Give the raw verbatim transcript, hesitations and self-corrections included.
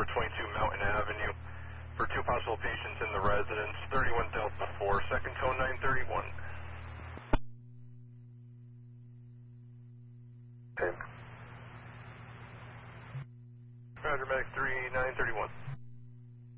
over twenty-two Mountain Avenue for two possible patients in the residence, thirty-one Delta four, second cone nine thirty-one. Okay. Roger, Medic three, nine thirty-one.